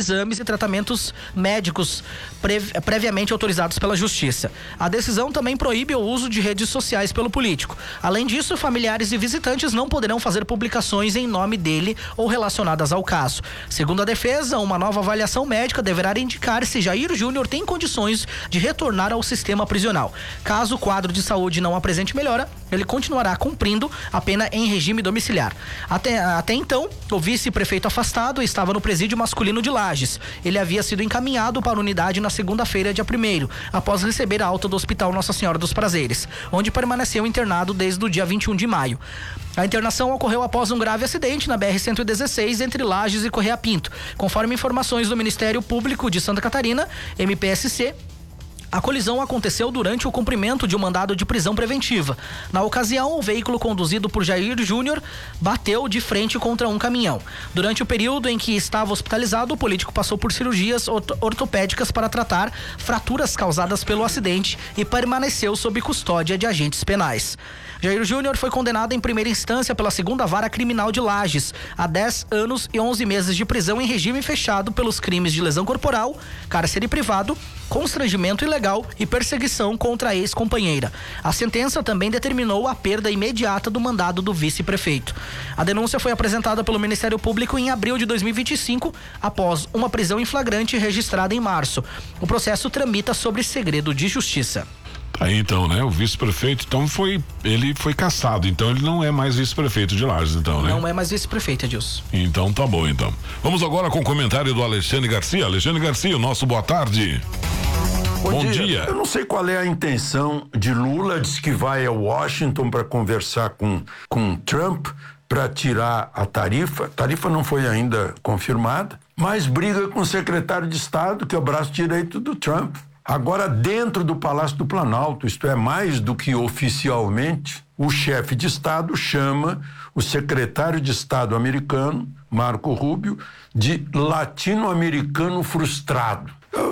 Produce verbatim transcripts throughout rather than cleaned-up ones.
exames e tratamentos médicos previ- previamente autorizados pela Justiça. A decisão também proíbe o uso de redes sociais pelo político. Além disso, familiares e visitantes não poderão fazer publicações em nome dele ou relacionadas ao caso. Segundo a defesa, uma nova avaliação médica deverá indicar se Jair Júnior tem condições de retornar ao sistema prisional. Caso o quadro de saúde não apresente melhora, ele continuará cumprindo a pena em regime domiciliar. Até, até então, o vice-prefeito afastado estava no presídio masculino de Lages. Ele havia sido encaminhado para a unidade na segunda-feira, dia primeiro, após receber a alta do Hospital Nossa Senhora dos Prazeres, onde permaneceu internado desde o dia vinte e um de maio. A internação ocorreu após um grave acidente na B R cento e dezesseis entre Lages e Correia Pinto. Conforme informações do Ministério Público de Santa Catarina, M P S C, a colisão aconteceu durante o cumprimento de um mandado de prisão preventiva. Na ocasião, o veículo conduzido por Jair Júnior bateu de frente contra um caminhão. Durante o período em que estava hospitalizado, o político passou por cirurgias ortopédicas para tratar fraturas causadas pelo acidente e permaneceu sob custódia de agentes penais. Jair Júnior foi condenado em primeira instância pela segunda vara criminal de Lages a dez anos e onze meses de prisão em regime fechado pelos crimes de lesão corporal, cárcere privado, constrangimento ilegal e perseguição contra a ex-companheira. A sentença também determinou a perda imediata do mandado do vice-prefeito. A denúncia foi apresentada pelo Ministério Público em abril de dois mil e vinte e cinco, após uma prisão em flagrante registrada em março. O processo tramita sobre segredo de justiça. Aí então, né? O vice-prefeito, então foi, ele foi cassado, então ele não é mais vice-prefeito de Lages, então, né? Não é mais vice-prefeito, Edilson. Então tá bom, então. Vamos agora com o comentário do Alexandre Garcia. Alexandre Garcia, o nosso boa tarde. Bom, Bom dia. dia. Eu não sei qual é a intenção de Lula, diz que vai a Washington para conversar com, com Trump para tirar a tarifa. A tarifa não foi ainda confirmada, mas briga com o secretário de Estado, que é o braço direito do Trump. Agora, dentro do Palácio do Planalto, isto é, mais do que oficialmente, o chefe de Estado chama o secretário de Estado americano, Marco Rubio, de latino-americano frustrado.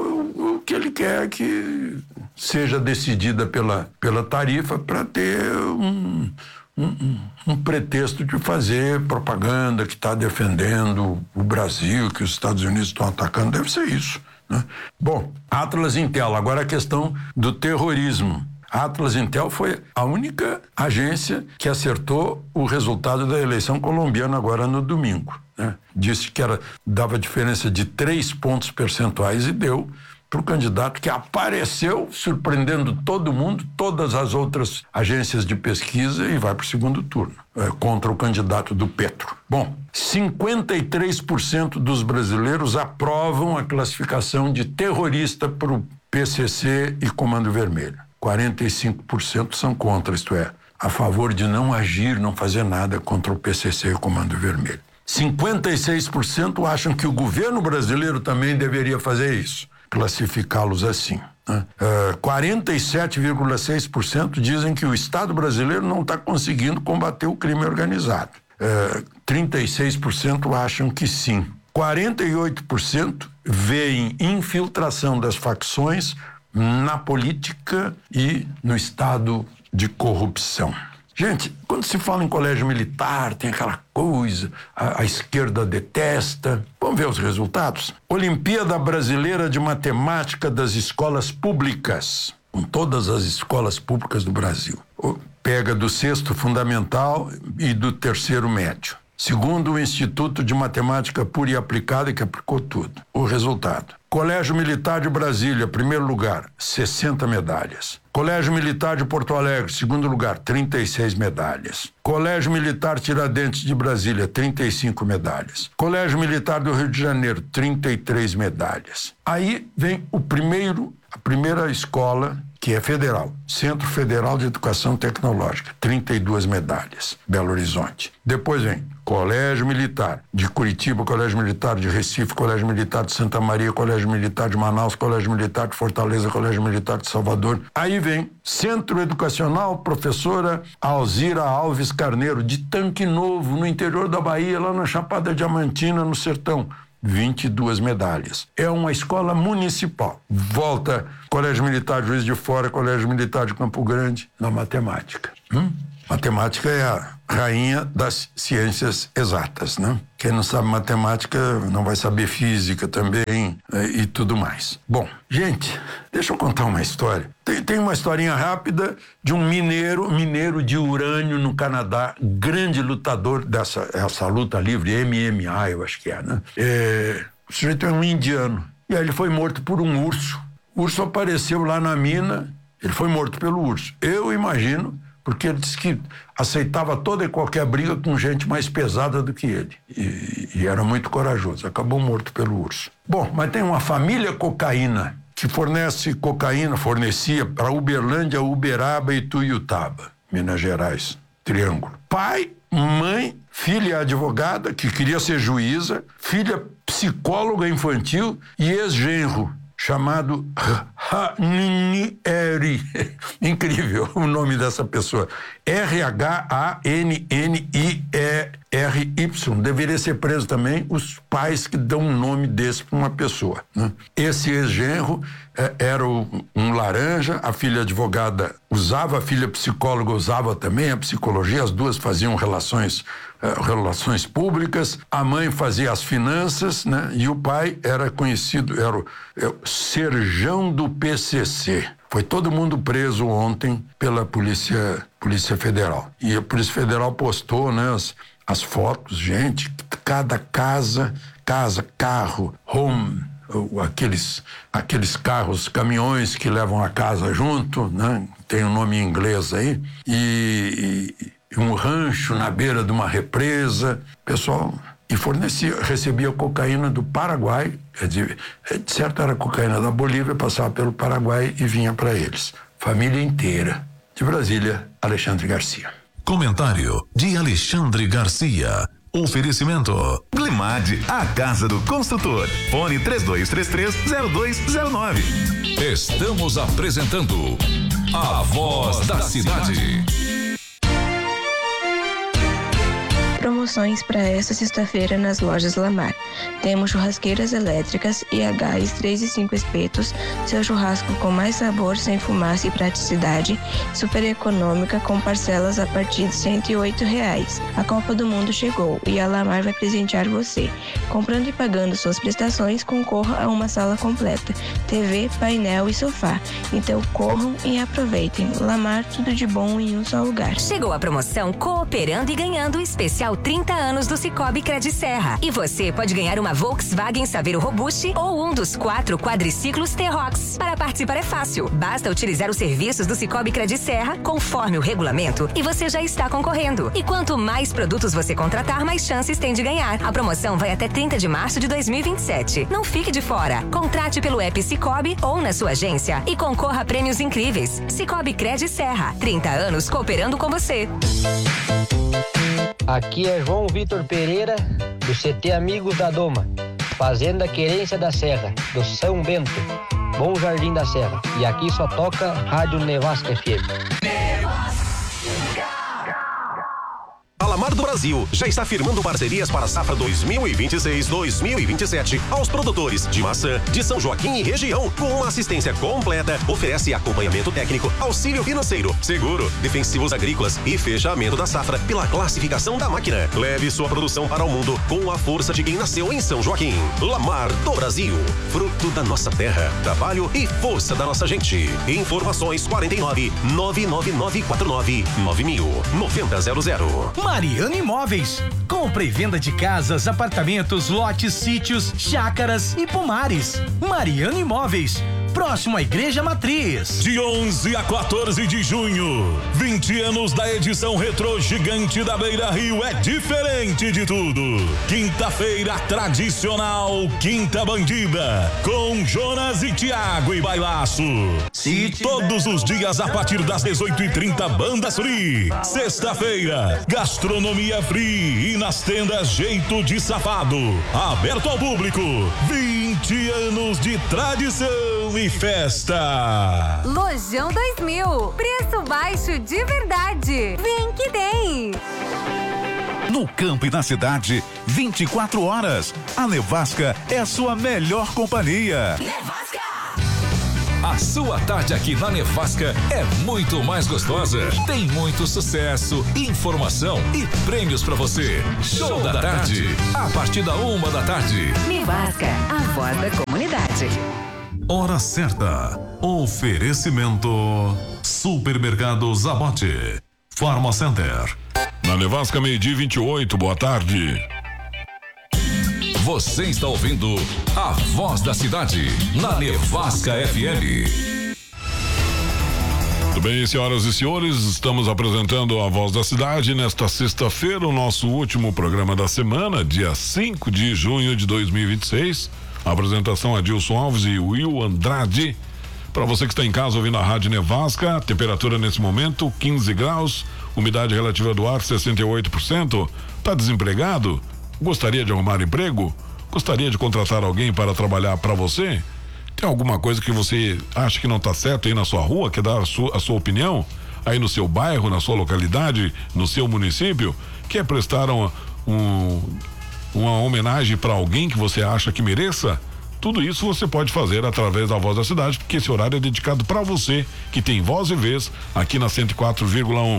O que ele quer é que seja decidida pela, pela tarifa para ter um, um, um pretexto de fazer propaganda que está defendendo o Brasil, que os Estados Unidos estão atacando. Deve ser isso. Né? Bom, Atlas Intel, agora a questão do terrorismo. A Atlas Intel foi a única agência que acertou o resultado da eleição colombiana agora no domingo. Né? Disse que era, dava diferença de três pontos percentuais e deu para o candidato que apareceu surpreendendo todo mundo, todas as outras agências de pesquisa, e vai para o segundo turno, é, contra o candidato do Petro. Bom, cinquenta e três por cento dos brasileiros aprovam a classificação de terrorista para o P C C e Comando Vermelho. quarenta e cinco por cento são contra, isto é, a favor de não agir, não fazer nada contra o P C C e o Comando Vermelho. cinquenta e seis por cento acham que o governo brasileiro também deveria fazer isso, classificá-los assim. Né? Uh, quarenta e sete vírgula seis por cento dizem que o Estado brasileiro não está conseguindo combater o crime organizado. Uh, trinta e seis por cento acham que sim. quarenta e oito por cento veem infiltração das facções na política e no estado de corrupção. Gente, quando se fala em colégio militar, tem aquela coisa, a, a esquerda detesta. Vamos ver os resultados? Olimpíada Brasileira de Matemática das Escolas Públicas, com todas as escolas públicas do Brasil. Pega do sexto fundamental e do terceiro médio. Segundo o Instituto de Matemática Pura e Aplicada, que aplicou tudo. O resultado: Colégio Militar de Brasília, primeiro lugar, sessenta medalhas. Colégio Militar de Porto Alegre, segundo lugar, trinta e seis medalhas. Colégio Militar Tiradentes de Brasília, trinta e cinco medalhas. Colégio Militar do Rio de Janeiro, trinta e três medalhas. Aí vem o primeiro, a primeira escola, que é federal, Centro Federal de Educação Tecnológica, trinta e duas medalhas, Belo Horizonte. Depois vem Colégio Militar de Curitiba, Colégio Militar de Recife, Colégio Militar de Santa Maria, Colégio Militar de Manaus, Colégio Militar de Fortaleza, Colégio Militar de Salvador. Aí vem Centro Educacional Professora Alzira Alves Carneiro, de Tanque Novo, no interior da Bahia, lá na Chapada Diamantina, no sertão. vinte e duas medalhas. É uma escola municipal. Volta Colégio Militar de Juiz de Fora, Colégio Militar de Campo Grande, na matemática. Hum? Matemática é a rainha das ciências exatas, né? Quem não sabe matemática não vai saber física também e, e tudo mais. Bom, gente, deixa eu contar uma história. Tem, tem uma historinha rápida de um mineiro, mineiro de urânio no Canadá, grande lutador dessa essa luta livre, M M A, eu acho que é, né? É, o sujeito é um indiano. E aí ele foi morto por um urso. O urso apareceu lá na mina, ele foi morto pelo urso. Eu imagino, porque ele disse que aceitava toda e qualquer briga com gente mais pesada do que ele. E, e era muito corajoso. Acabou morto pelo urso. Bom, mas tem uma família cocaína que fornece cocaína, fornecia para Uberlândia, Uberaba e Tuiutaba, Minas Gerais. Triângulo. Pai, mãe, filha advogada, que queria ser juíza, filha psicóloga infantil e ex-genro, chamado Ranieri. Incrível o nome dessa pessoa. R H A N N I E R Y. Deveria ser preso também os pais que dão um nome desse para uma pessoa, né? Esse ex-genro eh, era o, um laranja, a filha advogada usava, a filha psicóloga usava também a psicologia, as duas faziam relações eh, relações públicas, a mãe fazia as finanças, né? E o pai era conhecido, era o, é, o serjão do P C C. Foi todo mundo preso ontem pela Polícia, Polícia Federal. E a Polícia Federal postou, né, as, as fotos, gente, cada casa, casa, carro, home, aqueles, aqueles carros, caminhões que levam a casa junto, né? Tem um nome em inglês aí, e, e um rancho na beira de uma represa, pessoal, e fornecia, recebia cocaína do Paraguai, de, de certo era cocaína da Bolívia, passava pelo Paraguai e vinha para eles. Família inteira. De Brasília, Alexandre Garcia. Comentário de Alexandre Garcia. Oferecimento Glimad, a casa do construtor. Fone três dois três três zero dois zero nove. Estamos apresentando A Voz da Cidade. Promoções para esta sexta-feira nas lojas Lamar. Temos churrasqueiras elétricas e a gás três e cinco espetos, seu churrasco com mais sabor, sem fumaça e praticidade, super econômica com parcelas a partir de cento e oito reais. A Copa do Mundo chegou e a Lamar vai presentear você. Comprando e pagando suas prestações, concorra a uma sala completa, T V, painel e sofá. Então corram e aproveitem. Lamar, tudo de bom em um só lugar. Chegou a promoção Cooperando e Ganhando o especial trinta anos do Cicobi Crediserra. E você pode ganhar uma Volkswagen Saveiro Robuste ou um dos quatro quadriciclos T-Rox. Para participar é fácil. Basta utilizar os serviços do Cicobi Crediserra conforme o regulamento e você já está concorrendo. E quanto mais produtos você contratar, mais chances tem de ganhar. A promoção vai até trinta de março de dois mil e vinte e sete. Não fique de fora. Contrate pelo app Cicobi ou na sua agência e concorra a prêmios incríveis. Cicobi Crediserra. trinta anos cooperando com você. Aqui é João Vitor Pereira, do C T Amigos da Doma, Fazenda Querência da Serra, do São Bento, Bom Jardim da Serra. E aqui só toca Rádio Nevasca F M. A Lamar do Brasil já está firmando parcerias para a safra dois mil e vinte e seis, dois mil e vinte e sete aos produtores de maçã de São Joaquim e região, com uma assistência completa, oferece acompanhamento técnico, auxílio financeiro, seguro, defensivos agrícolas e fechamento da safra pela classificação da máquina. Leve sua produção para o mundo com a força de quem nasceu em São Joaquim. Lamar do Brasil, fruto da nossa terra, trabalho e força da nossa gente. Informações quarenta e nove, nove nove nove quatro nove, nove mil, noventa zero zero. Mariano Imóveis. Compra e venda de casas, apartamentos, lotes, sítios, chácaras e pomares. Mariano Imóveis. Próximo à Igreja Matriz. De onze a quatorze de junho, vinte anos da edição Retrô Gigante da Beira Rio é diferente de tudo. Quinta-feira tradicional, Quinta Bandida, com Jonas e Thiago e Bailaço. E todos os dias a partir das dezoito e trinta, bandas free. Sexta-feira, gastronomia free e nas tendas Jeito de Safado. Aberto ao público, vinte anos de tradição e festa. Lojão dois mil, preço baixo de verdade. Vem que tem. No campo e na cidade, vinte e quatro horas. A Nevasca é a sua melhor companhia. Nevasca. A sua tarde aqui na Nevasca é muito mais gostosa. Tem muito sucesso, informação e prêmios pra você. Show da tarde, a partir da uma da tarde. Nevasca, a voz da comunidade. Hora certa. Oferecimento Supermercado Zabote, Pharma Center. Na Nevasca, meio-dia e vinte e oito, boa tarde. Você está ouvindo a voz da cidade na Nevasca F M. Tudo bem, senhoras e senhores, estamos apresentando a Voz da Cidade nesta sexta-feira, o nosso último programa da semana, dia cinco de junho de dois mil e vinte e seis. A apresentação Adilson Alves e Will Andrade. Para você que está em casa ouvindo a Rádio Nevasca, temperatura nesse momento quinze graus, umidade relativa do ar sessenta e oito por cento. Está desempregado? Gostaria de arrumar emprego? Gostaria de contratar alguém para trabalhar para você? Tem alguma coisa que você acha que não está certo aí na sua rua? Quer dar a sua, a sua opinião? Aí no seu bairro, na sua localidade, no seu município? Quer prestar um, um, uma homenagem para alguém que você acha que mereça? Tudo isso você pode fazer através da Voz da Cidade, porque esse horário é dedicado para você que tem voz e vez aqui na cento e quatro vírgula um.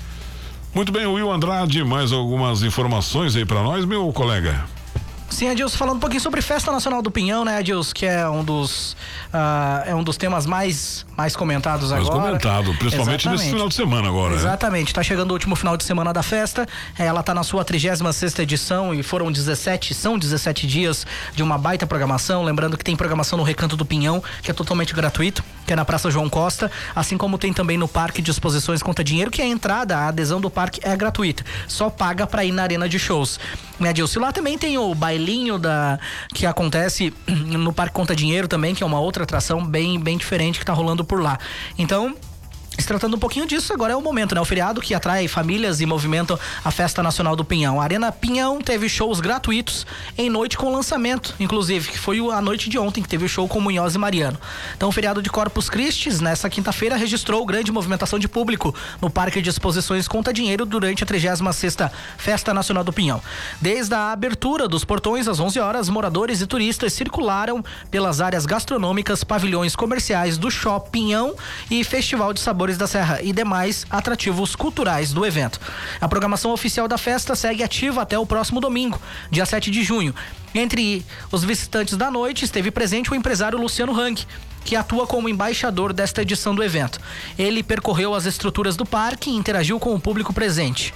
Muito bem, Will Andrade, mais algumas informações aí para nós, meu colega. Sim, Adilson, falando um pouquinho sobre Festa Nacional do Pinhão, né, Adilson, que é um dos uh, é um dos temas mais, mais comentados mais agora. Mais comentado, principalmente Exatamente. nesse final de semana agora. Exatamente, tá chegando o último final de semana da festa, ela tá na sua trigésima sexta edição e foram dezessete, são dezessete dias de uma baita programação, lembrando que tem programação no Recanto do Pinhão, que é totalmente gratuito, que é na Praça João Costa, assim como tem também no Parque de Exposições Conta Dinheiro, que a entrada, a adesão do parque é gratuita, só paga pra ir na Arena de Shows. Né, Adilson, lá também tem o bailinho da, que acontece no Parque Conta Dinheiro também, que é uma outra atração bem, bem diferente que tá rolando por lá. Então, se tratando um pouquinho disso, agora é o momento, né? O feriado que atrai famílias e movimenta a Festa Nacional do Pinhão. A Arena Pinhão teve shows gratuitos em noite com lançamento, inclusive, que foi a noite de ontem que teve o show com Munhoz e Mariano. Então, o feriado de Corpus Christi, nessa quinta-feira, registrou grande movimentação de público no Parque de Exposições Conta Dinheiro durante a trigésima sexta Festa Nacional do Pinhão. Desde a abertura dos portões às onze horas, moradores e turistas circularam pelas áreas gastronômicas, pavilhões comerciais do Shopping Pinhão e Festival de Sabores da Serra e demais atrativos culturais do evento. A programação oficial da festa segue ativa até o próximo domingo, dia sete de junho. Entre os visitantes da noite esteve presente o empresário Luciano Hang, que atua como embaixador desta edição do evento. Ele percorreu as estruturas do parque e interagiu com o público presente.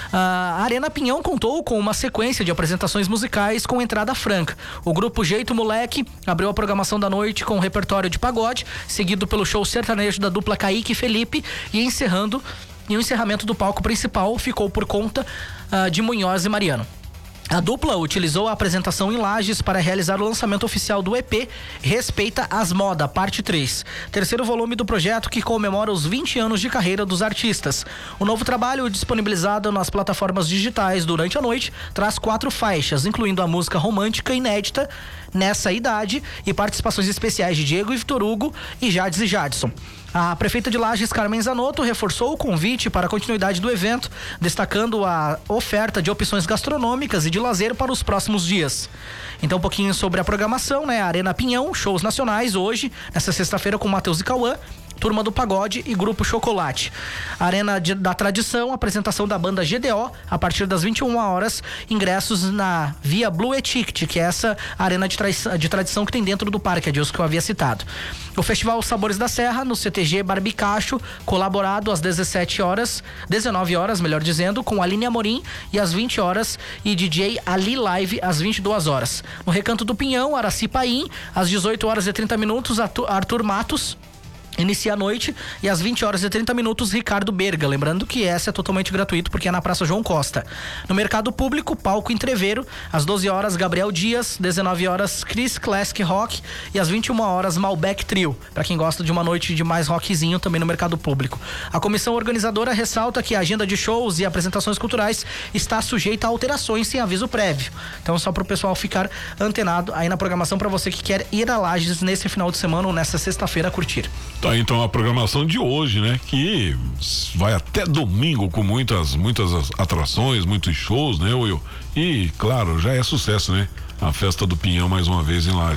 A Arena Pinhão contou com uma sequência de apresentações musicais com entrada franca. O grupo Jeito Moleque abriu a programação da noite com um repertório de pagode, seguido pelo show sertanejo da dupla Kaique e Felipe, e encerrando, e o encerramento do palco principal ficou por conta uh, de Munhoz e Mariano. A dupla utilizou a apresentação em Lages para realizar o lançamento oficial do E P Respeita as Moda, parte três, terceiro volume do projeto que comemora os vinte anos de carreira dos artistas. O novo trabalho, disponibilizado nas plataformas digitais durante a noite, traz quatro faixas, incluindo a música romântica inédita Nessa Idade e participações especiais de Diego e Vitor Hugo e Jades e Jadson. A prefeita de Lages, Carmen Zanotto, reforçou o convite para a continuidade do evento, destacando a oferta de opções gastronômicas e de lazer para os próximos dias. Então, um pouquinho sobre a programação, né? Arena Pinhão, shows nacionais hoje, nessa sexta-feira com Matheus e Cauã, Turma do Pagode e Grupo Chocolate. Arena de, da Tradição, apresentação da banda G D O, a partir das vinte e uma horas, ingressos na Via Blue Etiquette, que é essa arena de, tra- de tradição que tem dentro do parque, é disso que eu havia citado. O Festival Sabores da Serra, no C T G Barbicacho, colaborado às dezessete horas, dezenove horas, melhor dizendo, com Aline Amorim, e às vinte horas, e D J Ali Live às vinte e duas horas. No Recanto do Pinhão, Araci Paim, às dezoito horas e trinta minutos, Arthur Matos inicia a noite, e às vinte horas e trinta minutos Ricardo Berga, lembrando que essa é totalmente gratuito porque é na Praça João Costa. No Mercado Público, Palco Entreveiro, às doze horas Gabriel Dias, dezenove horas Chris Classic Rock e às vinte e uma horas Malbec Trio, para quem gosta de uma noite de mais rockzinho também no Mercado Público. A comissão organizadora ressalta que a agenda de shows e apresentações culturais está sujeita a alterações sem aviso prévio. Então, só para o pessoal ficar antenado aí na programação, para você que quer ir a Lages nesse final de semana ou nessa sexta-feira curtir. Tá, então a programação de hoje, né? Que vai até domingo com muitas, muitas atrações, muitos shows, né, Will? E, claro, já é sucesso, né? A Festa do Pinhão mais uma vez em Lages.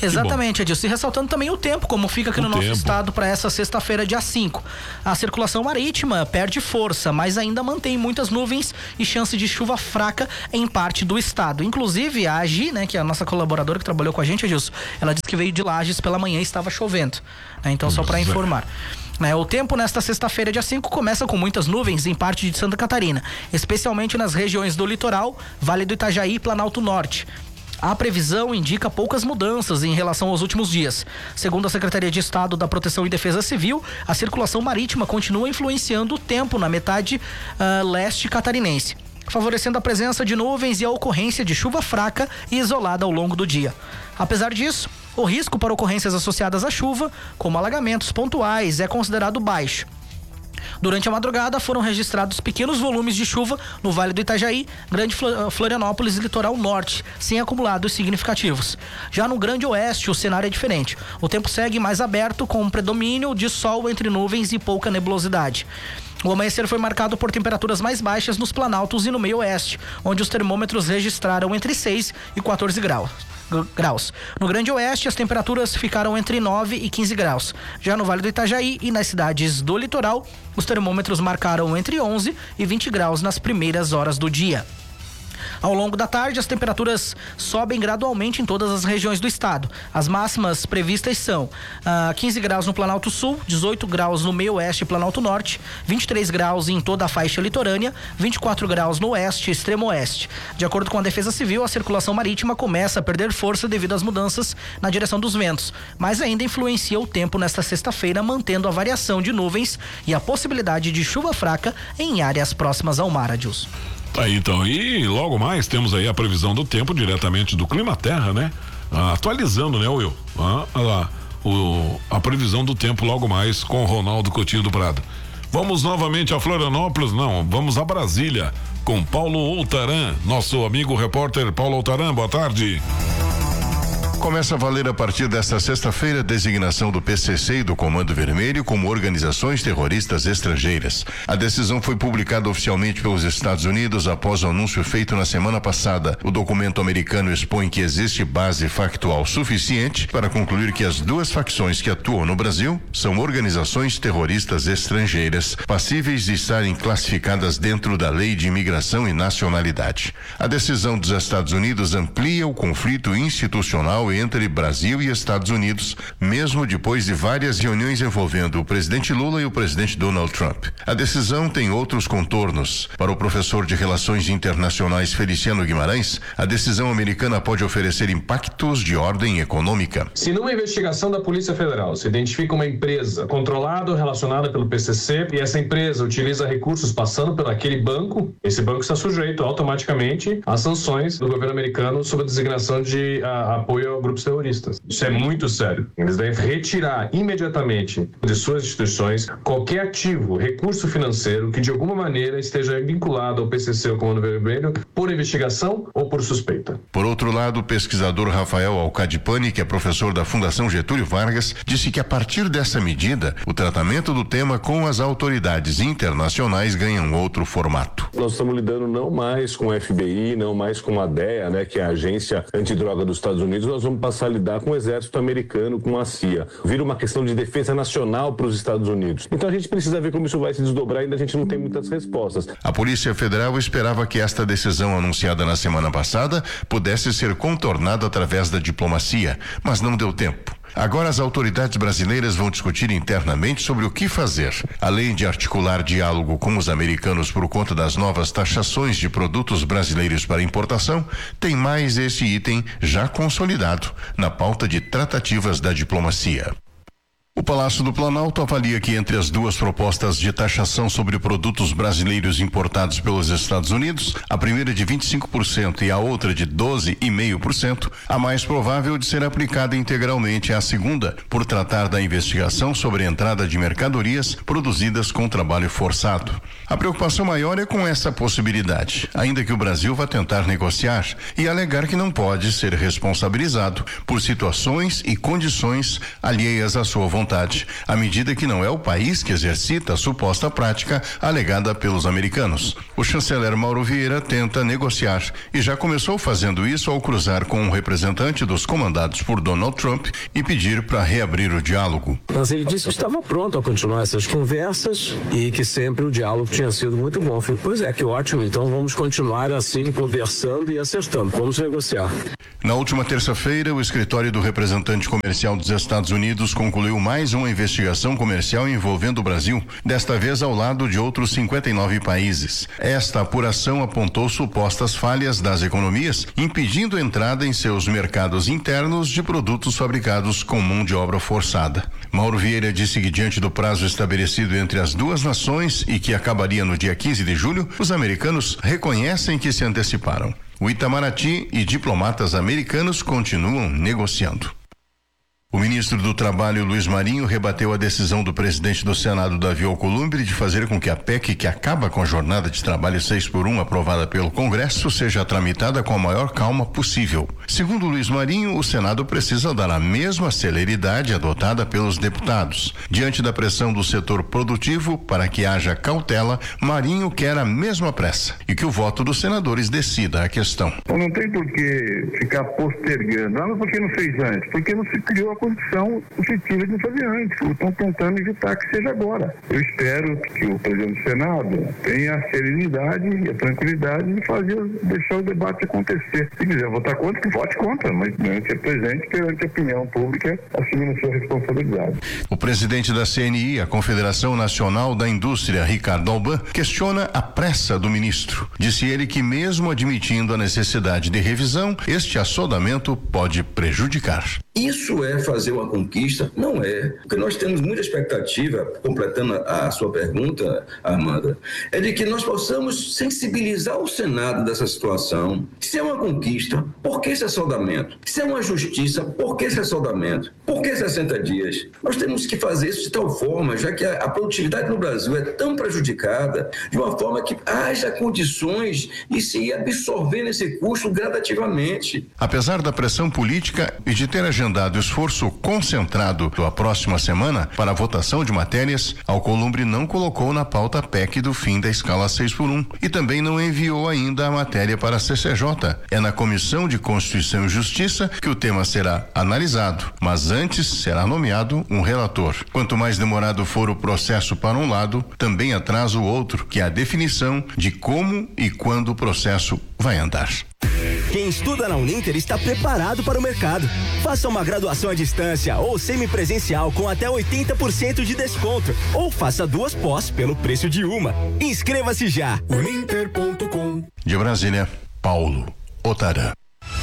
Exatamente, Edilson. E ressaltando também o tempo, como fica aqui o no nosso tempo. estado para essa sexta-feira, dia cinco. A circulação marítima perde força, mas ainda mantém muitas nuvens e chance de chuva fraca em parte do estado. Inclusive, a Agi, né, que é a nossa colaboradora que trabalhou com a gente, Edilson, ela disse que veio de Lages pela manhã e estava chovendo. Né? Então, só para informar. Né, o tempo nesta sexta-feira, dia cinco, começa com muitas nuvens em parte de Santa Catarina, especialmente nas regiões do litoral, Vale do Itajaí e Planalto Norte. A previsão indica poucas mudanças em relação aos últimos dias. Segundo a Secretaria de Estado da Proteção e Defesa Civil, a circulação marítima continua influenciando o tempo na metade uh, leste catarinense, favorecendo a presença de nuvens e a ocorrência de chuva fraca e isolada ao longo do dia. Apesar disso, o risco para ocorrências associadas à chuva, como alagamentos pontuais, é considerado baixo. Durante a madrugada foram registrados pequenos volumes de chuva no Vale do Itajaí, Grande Florianópolis e Litoral Norte, sem acumulados significativos. Já no Grande Oeste, o cenário é diferente. O tempo segue mais aberto, com um predomínio de sol entre nuvens e pouca nebulosidade. O amanhecer foi marcado por temperaturas mais baixas nos Planaltos e no meio oeste, onde os termômetros registraram entre seis e quatorze graus. graus. No Grande Oeste, as temperaturas ficaram entre nove e quinze graus. Já no Vale do Itajaí e nas cidades do litoral, os termômetros marcaram entre onze e vinte graus nas primeiras horas do dia. Ao longo da tarde, as temperaturas sobem gradualmente em todas as regiões do estado. As máximas previstas são uh, quinze graus no Planalto Sul, dezoito graus no meio oeste e Planalto Norte, vinte e três graus em toda a faixa litorânea, vinte e quatro graus no oeste e extremo oeste. De acordo com a Defesa Civil, a circulação marítima começa a perder força devido às mudanças na direção dos ventos, mas ainda influencia o tempo nesta sexta-feira, mantendo a variação de nuvens e a possibilidade de chuva fraca em áreas próximas ao mar, Adilson. Tá aí, então, e logo mais temos aí a previsão do tempo diretamente do Clima Terra, né? Ah, atualizando, né, Will? Ah, lá, o, a previsão do tempo logo mais com o Ronaldo Coutinho do Prado. Vamos novamente a Florianópolis, não, vamos a Brasília com Paulo Outarã, nosso amigo repórter Paulo Outarã, boa tarde. Começa a valer a partir desta sexta-feira a designação do P C C e do Comando Vermelho como organizações terroristas estrangeiras. A decisão foi publicada oficialmente pelos Estados Unidos após o anúncio feito na semana passada. O documento americano expõe que existe base factual suficiente para concluir que as duas facções que atuam no Brasil são organizações terroristas estrangeiras, passíveis de estarem classificadas dentro da Lei de Imigração e Nacionalidade. A decisão dos Estados Unidos amplia o conflito institucional entre Brasil e Estados Unidos, mesmo depois de várias reuniões envolvendo o presidente Lula e o presidente Donald Trump. A decisão tem outros contornos. Para o professor de Relações Internacionais Feliciano Guimarães, a decisão americana pode oferecer impactos de ordem econômica. Se numa investigação da Polícia Federal se identifica uma empresa controlada ou relacionada pelo P C C e essa empresa utiliza recursos passando por aquele banco, esse banco está sujeito automaticamente às sanções do governo americano sob a designação de a, apoio a grupos terroristas. Isso é muito sério. Eles devem retirar imediatamente de suas instituições qualquer ativo, recurso financeiro que de alguma maneira esteja vinculado ao P C C ou Comando Vermelho por investigação ou por suspeita. Por outro lado, o pesquisador Rafael Alcadipani, que é professor da Fundação Getúlio Vargas, disse que a partir dessa medida, o tratamento do tema com as autoridades internacionais ganha um outro formato. Nós estamos lidando não mais com o F B I, não mais com a D E A, né, que é a Agência Antidroga dos Estados Unidos, nós vamos passar a lidar com o exército americano, com a C I A. Vira uma questão de defesa nacional para os Estados Unidos. Então a gente precisa ver como isso vai se desdobrar, ainda a gente não tem muitas respostas. A Polícia Federal esperava que esta decisão anunciada na semana passada pudesse ser contornada através da diplomacia, mas não deu tempo. Agora as autoridades brasileiras vão discutir internamente sobre o que fazer. Além de articular diálogo com os americanos por conta das novas taxações de produtos brasileiros para importação, tem mais esse item já consolidado na pauta de tratativas da diplomacia. O Palácio do Planalto avalia que entre as duas propostas de taxação sobre produtos brasileiros importados pelos Estados Unidos, a primeira de vinte e cinco por cento e a outra de doze vírgula cinco por cento, a mais provável de ser aplicada integralmente é a segunda, por tratar da investigação sobre a entrada de mercadorias produzidas com trabalho forçado. A preocupação maior é com essa possibilidade, ainda que o Brasil vá tentar negociar e alegar que não pode ser responsabilizado por situações e condições alheias à sua vontade. vontade, à medida que não é o país que exercita a suposta prática alegada pelos americanos. O chanceler Mauro Vieira tenta negociar e já começou fazendo isso ao cruzar com um representante dos comandados por Donald Trump e pedir para reabrir o diálogo. Mas ele disse que estava pronto a continuar essas conversas e que sempre o diálogo tinha sido muito bom. Eu falei, pois é, que ótimo, então vamos continuar assim, conversando e acertando, vamos negociar. Na última terça-feira, o escritório do representante comercial dos Estados Unidos concluiu mais uma investigação comercial envolvendo o Brasil, desta vez ao lado de outros cinquenta e nove países. Esta apuração apontou supostas falhas das economias, impedindo entrada em seus mercados internos de produtos fabricados com mão de obra forçada. Mauro Vieira disse que, diante do prazo estabelecido entre as duas nações e que acabaria no dia quinze de julho, os americanos reconhecem que se anteciparam. O Itamaraty e diplomatas americanos continuam negociando. O ministro do Trabalho, Luiz Marinho, rebateu a decisão do presidente do Senado, Davi Alcolumbre, de fazer com que a P E C, que acaba com a jornada de trabalho seis por um aprovada pelo Congresso, seja tramitada com a maior calma possível. Segundo Luiz Marinho, o Senado precisa dar a mesma celeridade adotada pelos deputados. Diante da pressão do setor produtivo para que haja cautela, Marinho quer a mesma pressa e que o voto dos senadores decida a questão. Não tem por que ficar postergando. Ah, mas por que não fez antes? Porque não se criou a condição efetiva de fazer antes. Estão tentando evitar que seja agora. Eu espero que o presidente do Senado tenha a serenidade e a tranquilidade de fazer, deixar o debate acontecer. Se quiser votar contra, que vote contra, mas perante o presidente, perante a opinião pública, assumindo sua responsabilidade. O presidente da C N I, a Confederação Nacional da Indústria, Ricardo Alban, questiona a pressa do ministro. Disse ele que, mesmo admitindo a necessidade de revisão, este assodamento pode prejudicar. Isso é fazer uma conquista? Não é. Porque nós temos muita expectativa, completando a, a sua pergunta, Amanda, é de que nós possamos sensibilizar o Senado dessa situação. Se é uma conquista, por que esse assodamento? Se é uma justiça, por que esse assodamento? Por que sessenta dias? Nós temos que fazer isso de tal forma, já que a, a produtividade no Brasil é tão prejudicada, de uma forma que haja condições de se ir absorvendo esse custo gradativamente. Apesar da pressão política e de ter agendado esforço concentrado para a próxima semana para a votação de matérias, Alcolumbre não colocou na pauta a P E C do fim da escala seis por um e também não enviou ainda a matéria para a C C J. É na Comissão de Constituição e Justiça que o tema será analisado, mas antes será nomeado um relator. Quanto mais demorado for o processo para um lado, também atrasa o outro, que é a definição de como e quando o processo vai andar. Quem estuda na Uninter está preparado para o mercado. Faça uma graduação à distância ou semipresencial com até oitenta por cento de desconto. Ou faça duas pós pelo preço de uma. Inscreva-se já. uninter ponto com. De Brasília, Paulo Otarã.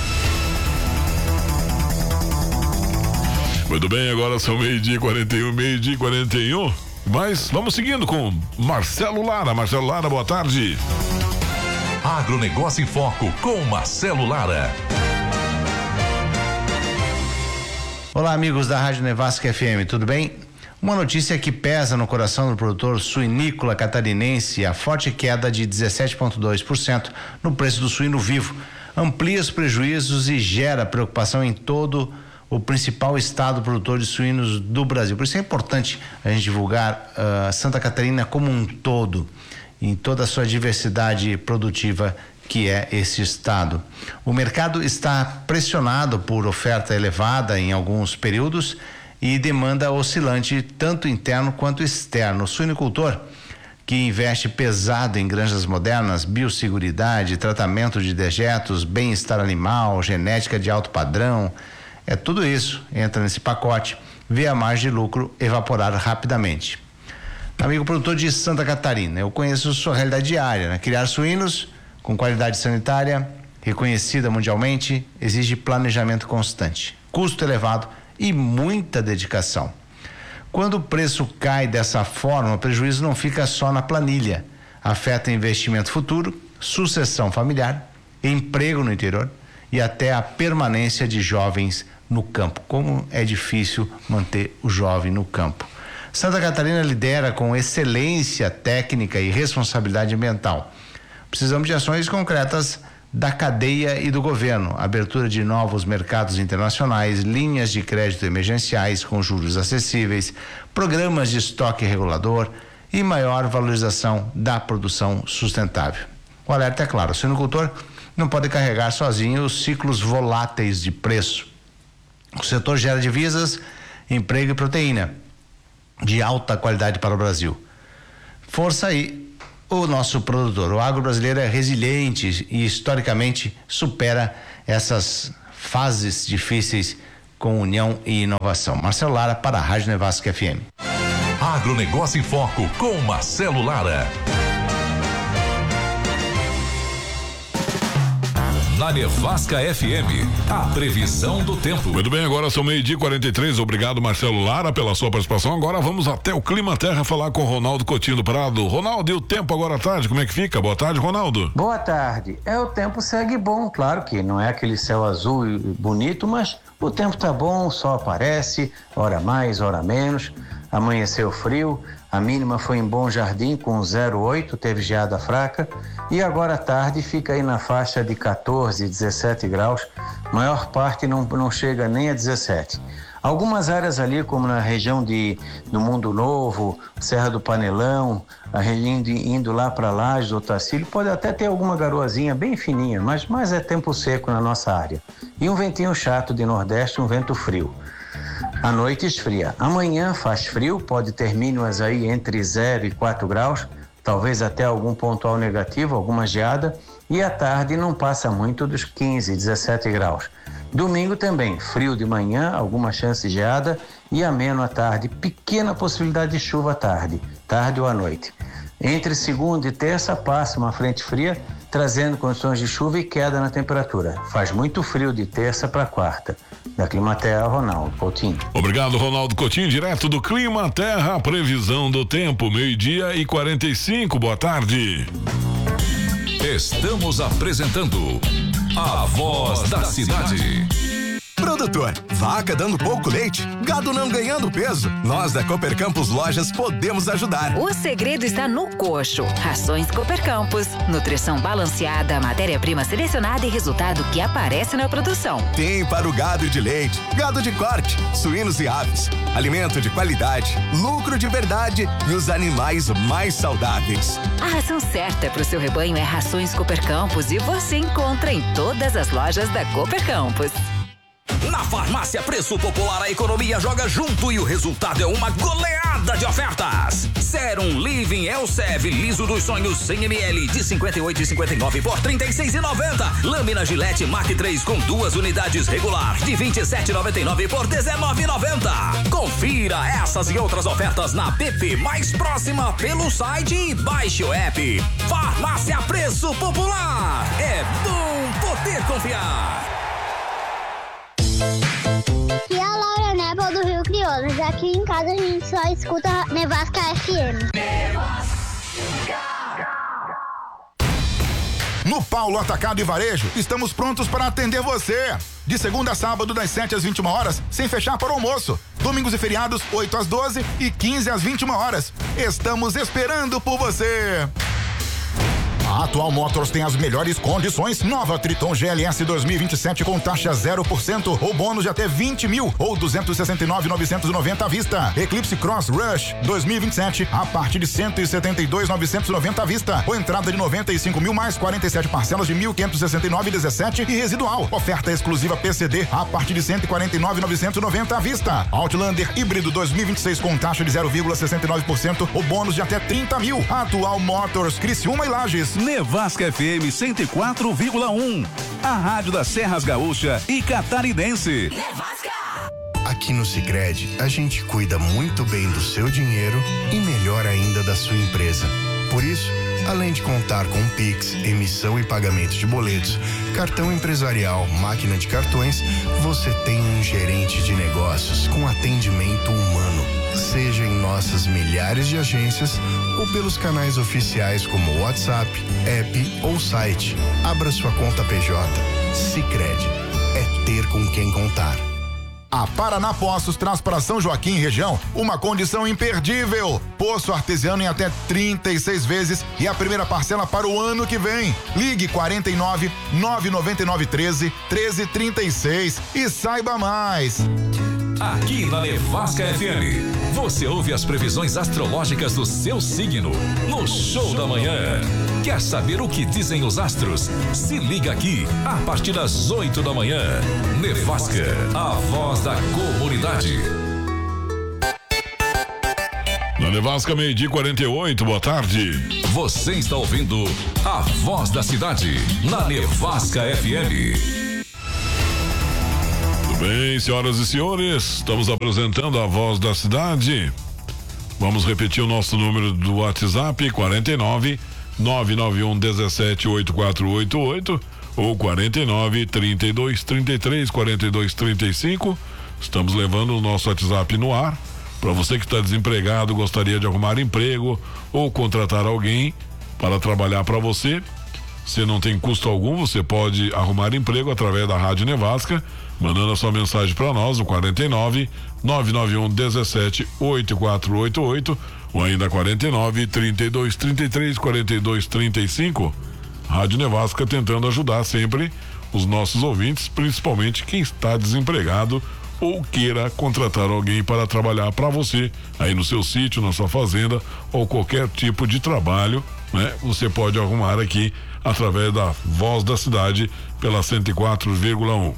Muito bem, agora são meio-dia e quarenta e um, meio-dia e quarenta e um. Mas vamos seguindo com Marcelo Lara. Marcelo Lara, boa tarde. Agronegócio em Foco, com Marcelo Lara. Olá, amigos da Rádio Nevasca F M, tudo bem? Uma notícia que pesa no coração do produtor suinícola catarinense: a forte queda de dezessete vírgula dois por cento no preço do suíno vivo amplia os prejuízos e gera preocupação em todo o principal estado produtor de suínos do Brasil. Por isso é importante a gente divulgar uh, Santa Catarina como um todo, em toda a sua diversidade produtiva, que é esse estado. O mercado está pressionado por oferta elevada em alguns períodos e demanda oscilante, tanto interno quanto externo. O suinicultor, que investe pesado em granjas modernas, biosseguridade, tratamento de dejetos, bem-estar animal, genética de alto padrão, é tudo isso entra nesse pacote, vê a margem de lucro evaporar rapidamente. Amigo produtor de Santa Catarina, eu conheço sua realidade diária, né? Criar suínos com qualidade sanitária, reconhecida mundialmente, exige planejamento constante, custo elevado e muita dedicação. Quando o preço cai dessa forma, o prejuízo não fica só na planilha, afeta investimento futuro, sucessão familiar, emprego no interior e até a permanência de jovens no campo. Como é difícil manter o jovem no campo. Santa Catarina lidera com excelência técnica e responsabilidade ambiental. Precisamos de ações concretas da cadeia e do governo, abertura de novos mercados internacionais, linhas de crédito emergenciais com juros acessíveis, programas de estoque regulador e maior valorização da produção sustentável. O alerta é claro: o suinocultor não pode carregar sozinho os ciclos voláteis de preço. O setor gera divisas, emprego e proteína de alta qualidade para o Brasil. Força aí o nosso produtor. O agro brasileiro é resiliente e historicamente supera essas fases difíceis com união e inovação. Marcelo Lara para a Rádio Nevasca F M. Agronegócio em Foco com Marcelo Lara. Na Nevasca F M, a previsão do tempo. Muito bem, agora são meio-dia e quarenta e três. Obrigado, Marcelo Lara, pela sua participação. Agora vamos até o Clima Terra falar com o Ronaldo Coutinho do Prado. Ronaldo, e o tempo agora à tarde, como é que fica? Boa tarde, Ronaldo. Boa tarde. É, o tempo segue bom, claro que não é aquele céu azul e bonito, mas o tempo tá bom, o sol aparece, hora mais, hora menos. Amanheceu frio, a mínima foi em Bom Jardim com zero vírgula oito, teve geada fraca, e agora à tarde fica aí na faixa de quatorze, dezessete graus, maior parte não, não chega nem a dezessete. Algumas áreas ali, como na região de, do Mundo Novo, Serra do Panelão, a região de, indo lá para Lages, Otacílio, pode até ter alguma garoazinha bem fininha, mas, mas é tempo seco na nossa área. E um ventinho chato de nordeste, um vento frio. À noite esfria. Amanhã faz frio, pode ter mínimas aí entre zero e quatro graus, talvez até algum pontual negativo, alguma geada, e à tarde não passa muito dos quinze, dezessete graus. Domingo também, frio de manhã, alguma chance de geada e ameno à tarde, pequena possibilidade de chuva à tarde, tarde ou à noite. Entre segunda e terça passa uma frente fria, trazendo condições de chuva e queda na temperatura. Faz muito frio de terça para quarta. Da Clima Terra, Ronaldo Coutinho. Obrigado, Ronaldo Coutinho, direto do Clima Terra, a previsão do tempo, meio-dia e quarenta e cinco, boa tarde. Estamos apresentando A Voz da Cidade. Produtor, vaca dando pouco leite, gado não ganhando peso. Nós da Cooper Campos Lojas podemos ajudar. O segredo está no coxo. Rações Cooper Campos. Nutrição balanceada, matéria-prima selecionada e resultado que aparece na produção. Tem para o gado de leite, gado de corte, suínos e aves. Alimento de qualidade, lucro de verdade e os animais mais saudáveis. A ração certa para o seu rebanho é Rações Cooper Campos e você encontra em todas as lojas da Cooper Campos. Na Farmácia Preço Popular, a economia joga junto e o resultado é uma goleada de ofertas. Serum Living Elsev Liso dos Sonhos cem mililitros de cinquenta e oito e cinquenta e nove por trinta e seis e noventa. Lâmina Gillette Mark três com duas unidades regular de vinte e sete e noventa e nove por dezenove e noventa. Confira essas e outras ofertas na B P mais próxima pelo site e baixe o app. Farmácia Preço Popular. É bom poder confiar. Aqui é a Laura Nebel do Rio Crioulas. Aqui em casa a gente só escuta Nevasca F M. No Paulo Atacado e Varejo, estamos prontos para atender você. De segunda a sábado, das sete às vinte e uma horas, sem fechar para o almoço. Domingos e feriados, oito às doze e quinze às vinte e uma horas. Estamos esperando por você. A Atual Motors tem as melhores condições. Nova Triton G L S dois mil e vinte e sete com taxa zero por cento ou bônus de até vinte mil ou duzentos e sessenta e nove mil novecentos e noventa à vista. Eclipse Cross Rush dois mil e vinte e sete a partir de cento e setenta e dois mil novecentos e noventa à vista. Ou entrada de noventa e cinco mil mais quarenta e sete parcelas de mil quinhentos e sessenta e nove e dezessete e residual. Oferta exclusiva P C D a partir de cento e quarenta e nove mil novecentos e noventa à vista. Outlander híbrido dois mil e vinte e seis com taxa de zero vírgula sessenta e nove por cento ou bônus de até trinta mil. Atual Motors, Criciúma e Lages. Nevasca F M cento e quatro vírgula um, a rádio das Serras Gaúcha e Catarinense. Nevasca. Aqui no Sicredi, a gente cuida muito bem do seu dinheiro e melhor ainda da sua empresa. Por isso, além de contar com Pix, emissão e pagamento de boletos, cartão empresarial, máquina de cartões, você tem um gerente de negócios com atendimento humano. Seja em nossas milhares de agências ou pelos canais oficiais como WhatsApp, app ou site. Abra sua conta P J. Sicredi. É ter com quem contar. A Paraná Poços traz para São Joaquim e região uma condição imperdível. Poço artesiano em até trinta e seis vezes e a primeira parcela para o ano que vem. Ligue quarenta e nove, nove nove nove, treze, treze trinta e seis e saiba mais. Aqui na Nevasca F M, você ouve as previsões astrológicas do seu signo no Show da Manhã. Quer saber o que dizem os astros? Se liga aqui a partir das oito da manhã. Nevasca, a voz da comunidade. Na Nevasca, meio-dia e quarenta e oito, boa tarde. Você está ouvindo a voz da cidade na Nevasca F M. Bem, senhoras e senhores, estamos apresentando a voz da cidade. Vamos repetir o nosso número do WhatsApp: quarenta e nove, nove nove um, dezessete, oitenta e quatro oitenta e oito ou quarenta e nove, trinta e dois, trinta e três, quarenta e dois, trinta e cinco. Estamos levando o nosso WhatsApp no ar. Para você que está desempregado, gostaria de arrumar emprego ou contratar alguém para trabalhar para você. Se não tem custo algum, você pode arrumar emprego através da Rádio Nevasca, mandando a sua mensagem para nós no quarenta e nove, nove nove um, dezessete, oitenta e quatro oitenta e oito ou ainda quarenta e nove, trinta e dois, trinta e três, quarenta e dois, trinta e cinco. Rádio Nevasca tentando ajudar sempre os nossos ouvintes, principalmente quem está desempregado ou queira contratar alguém para trabalhar para você aí no seu sítio, na sua fazenda ou qualquer tipo de trabalho, né? Você pode arrumar aqui através da Voz da Cidade pela cento e quatro vírgula um.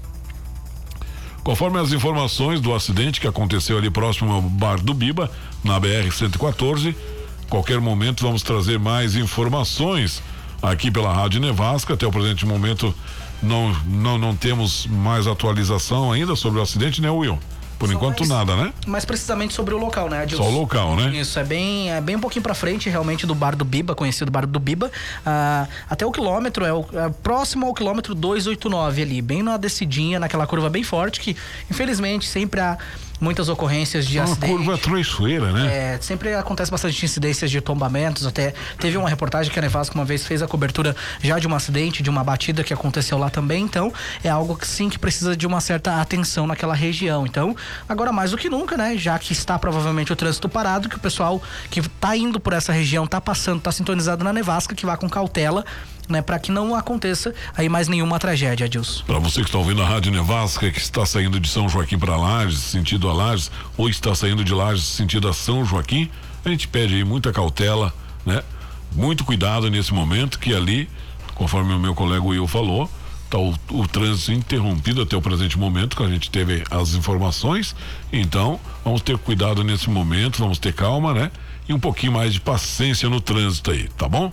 Conforme as informações do acidente que aconteceu ali próximo ao Bar do Biba, na B R cento e quatorze, qualquer momento vamos trazer mais informações aqui pela Rádio Nevasca. Até o presente momento não, não, não temos mais atualização ainda sobre o acidente, né, Will? Por Só enquanto mais, nada, né? Mais precisamente sobre o local, né, Adilson? Só o local, né? Isso, é bem, é bem um pouquinho pra frente realmente do Bar do Biba, conhecido Bar do Biba. Ah, até o quilômetro, é, o, é próximo ao quilômetro duzentos e oitenta e nove ali, bem na descidinha, naquela curva bem forte, que infelizmente sempre há muitas ocorrências de é uma acidente. Uma curva traiçoeira, né? É, sempre acontece bastante incidências de tombamentos, até teve uma reportagem que a Nevasca uma vez fez a cobertura já de um acidente, de uma batida que aconteceu lá também, então é algo que sim, que precisa de uma certa atenção naquela região. Então, agora mais do que nunca, né, já que está provavelmente o trânsito parado, que o pessoal que tá indo por essa região, tá passando, tá sintonizado na Nevasca, que vá com cautela, né, para que não aconteça aí mais nenhuma tragédia, Adilson. Para você que está ouvindo a Rádio Nevasca, que está saindo de São Joaquim para Lages, sentido a Lages, ou está saindo de Lages, sentido a São Joaquim, a gente pede aí muita cautela, né? Muito cuidado nesse momento, que ali, conforme o meu colega Will falou, está o, o trânsito interrompido até o presente momento, que a gente teve as informações. Então, vamos ter cuidado nesse momento, vamos ter calma, né? E um pouquinho mais de paciência no trânsito aí, tá bom?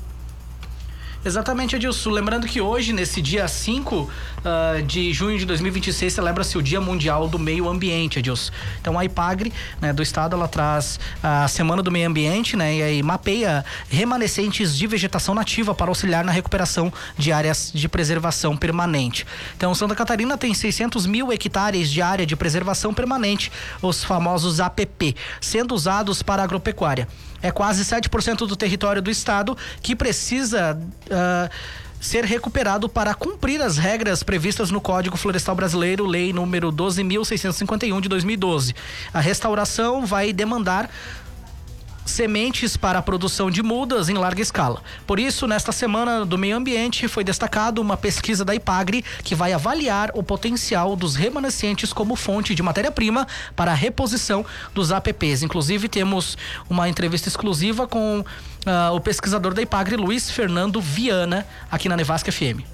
Exatamente, Adilson. Lembrando que hoje, nesse dia cinco uh, de junho de dois mil e vinte e seis, celebra-se o Dia Mundial do Meio Ambiente, Adilson. Então a IPAGRE, né, do estado, ela traz a Semana do Meio Ambiente, né, e aí mapeia remanescentes de vegetação nativa para auxiliar na recuperação de áreas de preservação permanente. Então Santa Catarina tem seiscentos mil hectares de área de preservação permanente, os famosos A P P, sendo usados para agropecuária. É quase sete por cento do território do estado que precisa uh, ser recuperado para cumprir as regras previstas no Código Florestal Brasileiro, lei número doze mil seiscentos e cinquenta e um de dois mil e doze. A restauração vai demandar sementes para a produção de mudas em larga escala. Por isso, nesta Semana do Meio Ambiente, foi destacado uma pesquisa da IPAGRE que vai avaliar o potencial dos remanescentes como fonte de matéria-prima para a reposição dos A P Ps. Inclusive, temos uma entrevista exclusiva com uh, o pesquisador da IPAGRE, Luiz Fernando Viana, aqui na Nevasca F M.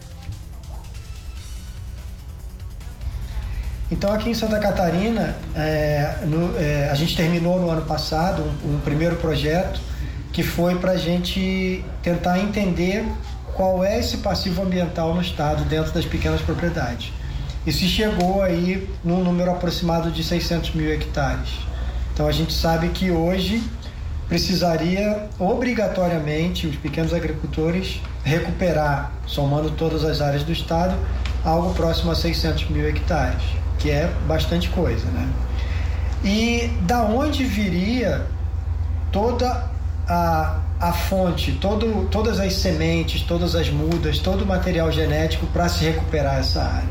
Então, aqui em Santa Catarina, é, no, é, a gente terminou no ano passado um, um primeiro projeto que foi para a gente tentar entender qual é esse passivo ambiental no estado dentro das pequenas propriedades. E se chegou aí num número aproximado de seiscentos mil hectares. Então, a gente sabe que hoje precisaria obrigatoriamente os pequenos agricultores recuperar, somando todas as áreas do estado, algo próximo a seiscentos mil hectares. Que é bastante coisa, né? E da onde viria toda a, a fonte, todo, todas as sementes, todas as mudas, todo o material genético para se recuperar essa área?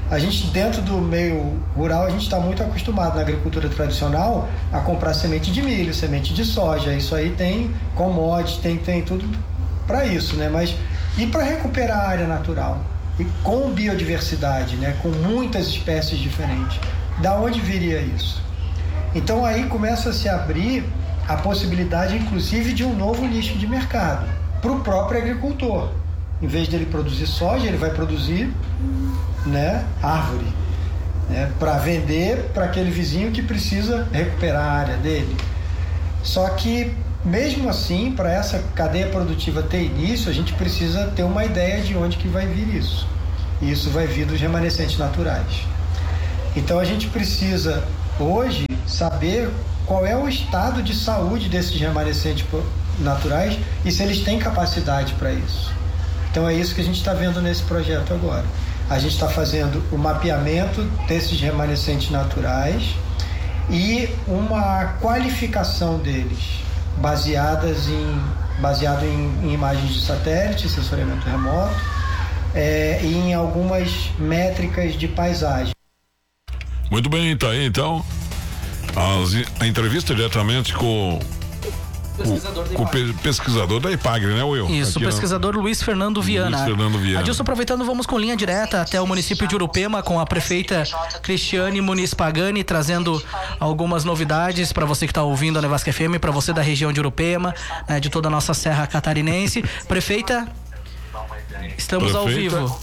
A gente, dentro do meio rural, a gente está muito acostumado na agricultura tradicional a comprar semente de milho, semente de soja. Isso aí tem commodities, tem, tem tudo para isso, né? Mas e para recuperar a área natural? E com biodiversidade, né? Com muitas espécies diferentes. Da onde viria isso? Então aí começa a se abrir a possibilidade, inclusive, de um novo nicho de mercado para o próprio agricultor. Em vez dele produzir soja, ele vai produzir, né, árvore, né, para vender para aquele vizinho que precisa recuperar a área dele. Só que, mesmo assim, para essa cadeia produtiva ter início, a gente precisa ter uma ideia de onde que vai vir isso. E isso vai vir dos remanescentes naturais. Então a gente precisa, hoje, saber qual é o estado de saúde desses remanescentes naturais e se eles têm capacidade para isso. Então é isso que a gente está vendo nesse projeto agora. A gente está fazendo o mapeamento desses remanescentes naturais e uma qualificação deles, baseadas em, baseado em, em imagens de satélite, sensoriamento remoto, é, e em algumas métricas de paisagem. Muito bem, tá aí então As, a entrevista diretamente com Pesquisador o, o pe, pesquisador da IPAGRE, né, Will? Isso, o pesquisador na... Luiz Fernando Viana. Luiz Fernando Viana. Adilson, aproveitando, vamos com linha direta até o município de Urupema com a prefeita Cristiane Muniz Pagani, trazendo algumas novidades para você que está ouvindo a Nevasca F M, para você da região de Urupema, né, de toda a nossa Serra Catarinense. Prefeita, estamos prefeita. ao vivo.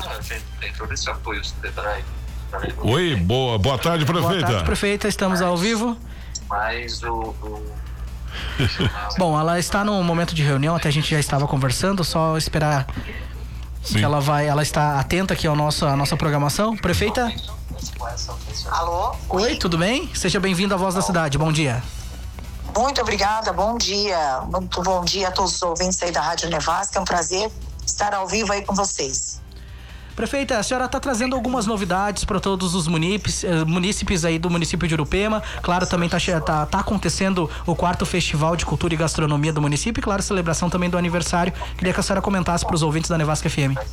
Oi, boa, boa tarde, prefeita. Boa tarde, prefeita, estamos ao vivo. Mas o... o... Bom, ela está num momento de reunião, até a gente já estava conversando, só esperar Sim. que ela vai, ela está atenta aqui ao nosso, à nossa programação. Prefeita? Alô? Oi, tudo bem? Seja bem-vindo à Voz da Cidade, bom dia. Muito obrigada, bom dia, muito bom dia a todos os ouvintes aí da Rádio Nevasca, é um prazer estar ao vivo aí com vocês. Prefeita, a senhora está trazendo algumas novidades para todos os munícipes, munícipes aí do município de Urupema. Claro, também está tá, tá acontecendo o quarto Festival de Cultura e Gastronomia do município e, claro, celebração também do aniversário. Queria que a senhora comentasse para os ouvintes da Nevasca F M.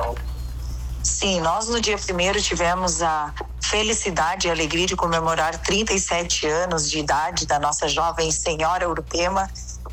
Sim, nós no dia primeiro tivemos a felicidade e alegria de comemorar trinta e sete anos de idade da nossa jovem senhora Urupema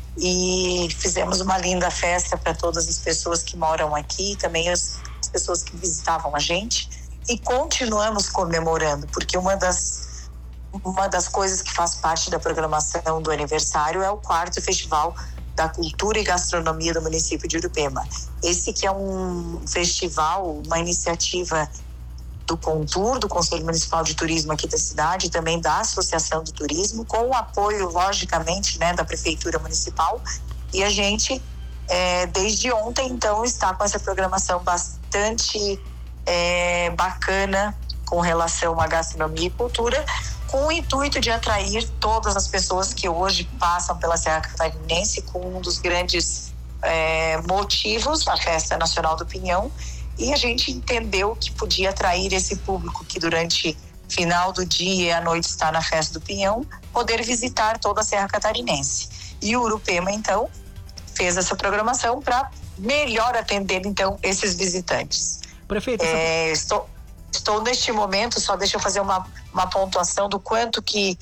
e fizemos uma linda festa para todas as pessoas que moram aqui, também os pessoas que visitavam a gente, e continuamos comemorando, porque uma das, uma das coisas que faz parte da programação do aniversário é o quarto Festival da Cultura e Gastronomia do município de Urupema. Esse que é um festival, uma iniciativa do Contur, do Conselho Municipal de Turismo aqui da cidade, e também da Associação do Turismo, com o apoio, logicamente, né, da Prefeitura Municipal, e a gente É, desde ontem, então, está com essa programação bastante é, bacana com relação à gastronomia e cultura, com o intuito de atrair todas as pessoas que hoje passam pela Serra Catarinense, com um dos grandes é, motivos, a Festa Nacional do Pinhão, e a gente entendeu que podia atrair esse público que durante final do dia e à noite está na Festa do Pinhão, poder visitar toda a Serra Catarinense. E o Urupema, então, fez essa programação para melhor atender, então, esses visitantes. Prefeita, é, estou, estou neste momento, só deixa eu fazer uma, uma pontuação do quanto que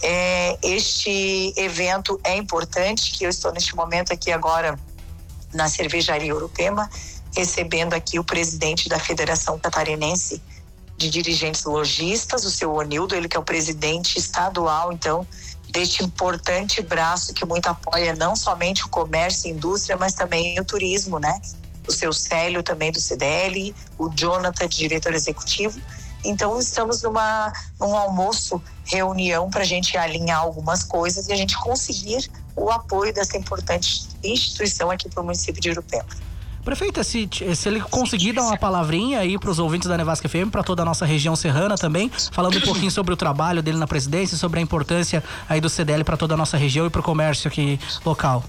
é, este evento é importante, que eu estou neste momento aqui agora na Cervejaria Urupema, recebendo aqui o presidente da Federação Catarinense de Dirigentes Lojistas, o seu Onildo, ele que é o presidente estadual, então, deste importante braço que muito apoia não somente o comércio e indústria, mas também o turismo, né? O seu Célio também do C D L, o Jonathan, de diretor executivo. Então, estamos numa, num almoço, reunião para a gente alinhar algumas coisas e a gente conseguir o apoio dessa importante instituição aqui para o município de Urupema. Prefeita, se, se ele conseguir dar uma palavrinha aí para os ouvintes da Nevasca F M, para toda a nossa região serrana também, falando um pouquinho sobre o trabalho dele na presidência, sobre a importância aí do C D L para toda a nossa região e para o comércio aqui local.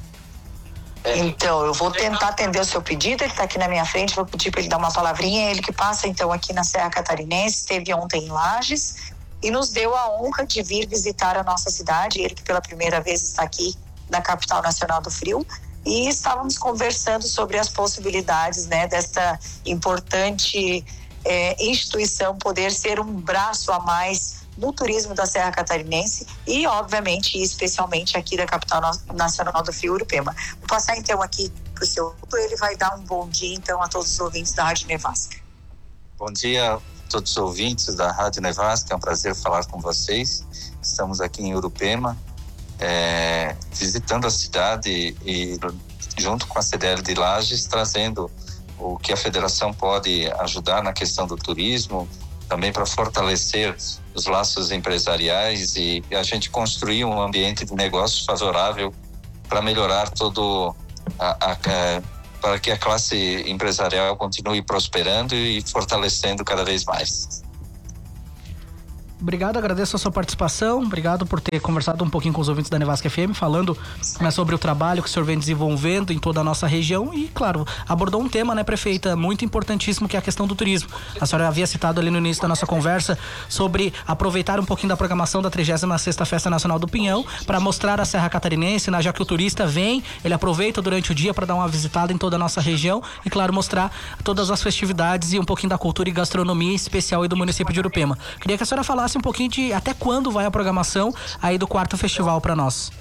Então, eu vou tentar atender o seu pedido, ele está aqui na minha frente, vou pedir para ele dar uma palavrinha, ele que passa então aqui na Serra Catarinense, esteve ontem em Lages e nos deu a honra de vir visitar a nossa cidade, ele que pela primeira vez está aqui na capital nacional do frio, e estávamos conversando sobre as possibilidades, né, desta importante é, instituição poder ser um braço a mais no turismo da Serra Catarinense e, obviamente, e especialmente aqui da capital nacional do Frio Urupema. Vou passar então aqui para o seu, ele vai dar um bom dia então a todos os ouvintes da Rádio Nevasca. Bom dia a todos os ouvintes da Rádio Nevasca, é um prazer falar com vocês. Estamos aqui em Urupema, é, visitando a cidade e, e junto com a C D L de Lages, trazendo o que a federação pode ajudar na questão do turismo, também para fortalecer os laços empresariais e a gente construir um ambiente de negócios favorável para melhorar todo a, a, a, para que a classe empresarial continue prosperando e fortalecendo cada vez mais. Obrigado, agradeço a sua participação, obrigado por ter conversado um pouquinho com os ouvintes da Nevasca F M, falando, né, sobre o trabalho que o senhor vem desenvolvendo em toda a nossa região e, claro, abordou um tema, né, prefeita, muito importantíssimo, que é a questão do turismo. A senhora havia citado ali no início da nossa conversa sobre aproveitar um pouquinho da programação da trigésima sexta Festa Nacional do Pinhão para mostrar a Serra Catarinense, né, já que o turista vem, ele aproveita durante o dia para dar uma visitada em toda a nossa região e, claro, mostrar todas as festividades e um pouquinho da cultura e gastronomia especial aí do município de Urupema. Queria que a senhora falasse um pouquinho de até quando vai a programação aí do quarto festival para nós.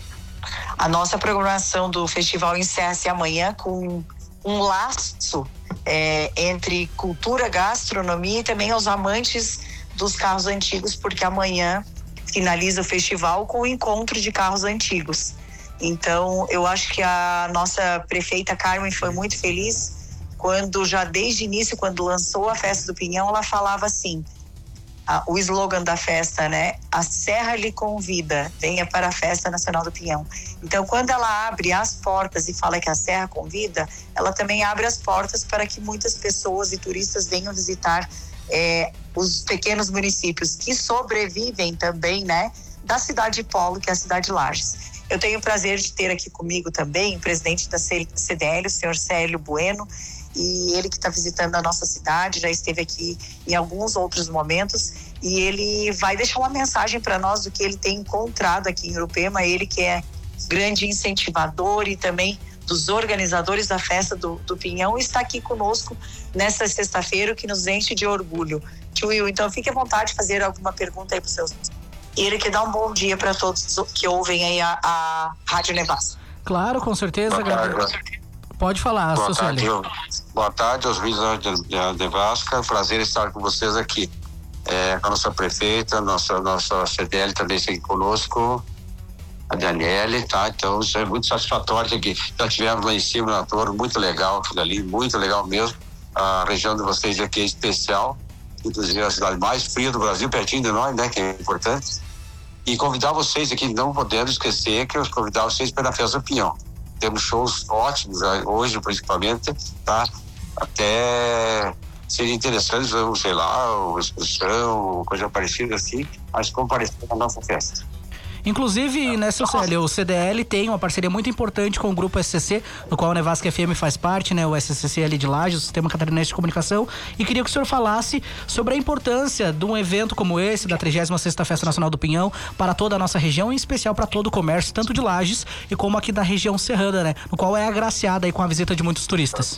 A nossa programação do festival encerra-se amanhã com um laço é, entre cultura, gastronomia e também aos amantes dos carros antigos, porque amanhã finaliza o festival com o encontro de carros antigos. Então, eu acho que a nossa prefeita Carmen foi muito feliz quando, já desde o início, quando lançou a Festa do Pinhão, ela falava assim, Ah, o slogan da festa, né? A Serra lhe convida, venha para a Festa Nacional do Pinhão. Então, quando ela abre as portas e fala que a Serra convida, ela também abre as portas para que muitas pessoas e turistas venham visitar é, os pequenos municípios que sobrevivem também, né? Da cidade polo, que é a cidade de Lages. Eu tenho o prazer de ter aqui comigo também o presidente da C D L, o senhor Célio Bueno, e ele que está visitando a nossa cidade, já esteve aqui em alguns outros momentos, e ele vai deixar uma mensagem para nós do que ele tem encontrado aqui em Urupema, ele que é grande incentivador e também dos organizadores da Festa do, do Pinhão, está aqui conosco nesta sexta-feira, o que nos enche de orgulho. Tio Will, então fique à vontade de fazer alguma pergunta aí para os seus... E ele que dá um bom dia para todos que ouvem aí a, a Rádio Nevasca. Claro, com certeza. Boa tarde, com certeza. Pode falar, boa seu tarde, Célio. Boa tarde aos ouvintes da Nevasca. Prazer estar com vocês aqui. É, a nossa prefeita, nossa, nossa C D L também está aqui conosco, a Daniele, tá? Então isso é muito satisfatório aqui. Já tivemos lá em cima na torre, muito legal aquilo ali, muito legal mesmo. A região de vocês aqui é especial, inclusive a cidade mais fria do Brasil, pertinho de nós, né? Que é importante. E convidar vocês aqui, não podendo esquecer que eu convidar vocês para a Festa do Pinhão. Temos shows ótimos hoje, principalmente, tá? Até seria interessante, sei lá, uma exposição, coisa parecida assim, mas comparecer na nossa festa. Inclusive, né, seu Célio, o C D L tem uma parceria muito importante com o Grupo S C C, do qual a Nevasca F M faz parte, né, o S C C ali de Lages, o Sistema Catarinense de Comunicação, e queria que o senhor falasse sobre a importância de um evento como esse, da trigésima sexta Festa Nacional do Pinhão, para toda a nossa região, em especial para todo o comércio, tanto de Lages e como aqui da região serrana, né, no qual é agraciada aí com a visita de muitos turistas.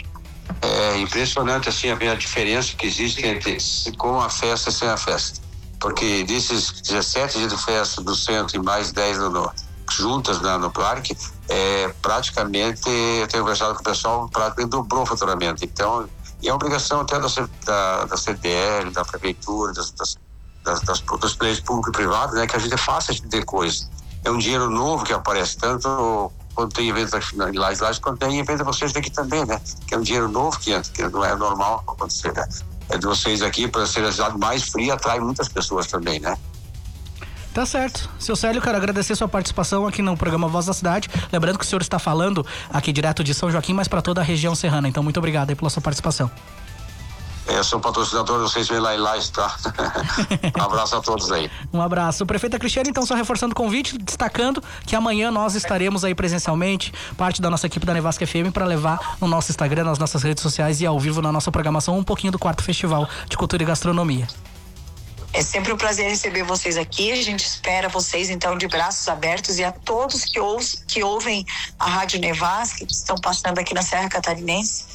É impressionante, assim, a, a diferença que existe entre com a festa e sem a festa. Porque desses dezessete dias de festa do centro e mais dez no, no, juntas na, no parque, é, praticamente, eu tenho conversado com o pessoal, praticamente dobrou o faturamento. Então, e é obrigação até da, da, da C D L, da prefeitura, das, das, das, das, dos players públicos e privados, né, que a gente faça esse tipo de coisa. É um dinheiro novo que aparece, tanto quando tem evento em Lages, Lages, quando tem evento vocês daqui também, né? Que é um dinheiro novo que, que não é normal acontecer, né? É de vocês aqui, para ser a cidade mais fria, atrai muitas pessoas também, né? Tá certo. Seu Célio, quero agradecer sua participação aqui no programa Voz da Cidade. Lembrando que o senhor está falando aqui direto de São Joaquim, mas para toda a região serrana. Então, muito obrigado aí pela sua participação. Eu sou patrocinador, vocês vêm lá em Lages, tá? Um abraço a todos aí. Um abraço. Prefeita Cristiane, então, só reforçando o convite, destacando que amanhã nós estaremos aí presencialmente, parte da nossa equipe da Nevasca F M, para levar no nosso Instagram, nas nossas redes sociais e ao vivo na nossa programação um pouquinho do quarto Festival de Cultura e Gastronomia. É sempre um prazer receber vocês aqui. A gente espera vocês, então, de braços abertos, e a todos que, ou, que ouvem a Rádio Nevasca, que estão passando aqui na Serra Catarinense.